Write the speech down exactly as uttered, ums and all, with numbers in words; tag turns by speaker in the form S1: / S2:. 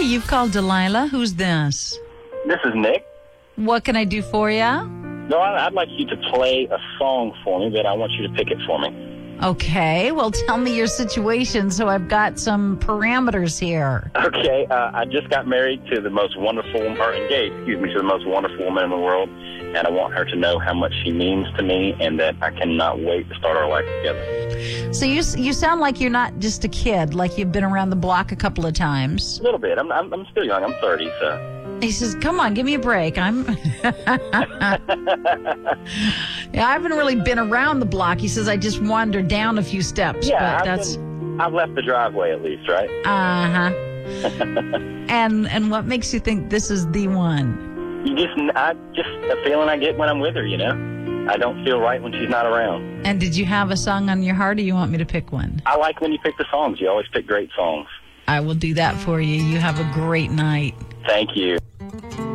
S1: you've called Delilah. Who's this?
S2: This is Nick.
S1: What can I do for you?
S2: No, I'd like you to play a song for me, but I want you to pick it for me.
S1: Okay, well, tell me your situation so I've got some parameters here.
S2: Okay, uh, I just got married to the most wonderful, or engaged, excuse me, to the most wonderful woman in the world, and I want her to know how much she means to me and that I cannot wait to start our life together.
S1: So you you sound like you're not just a kid, like you've been around the block a couple of times.
S2: A little bit. I'm I'm, I'm still young. I'm thirty, so...
S1: He says, come on, give me a break. I'm. Yeah, I haven't really been around the block. He says, I just wandered down a few steps.
S2: Yeah,
S1: but
S2: I've,
S1: that's...
S2: been, I've left the driveway at least, right?
S1: Uh-huh. and and what makes you think this is the one?
S2: You just, I just a feeling I get when I'm with her, you know? I don't feel right when she's not around.
S1: And did you have a song on your heart, or you want me to pick one?
S2: I like when you pick the songs. You always pick great songs.
S1: I will do that for you. You have a great night.
S2: Thank you.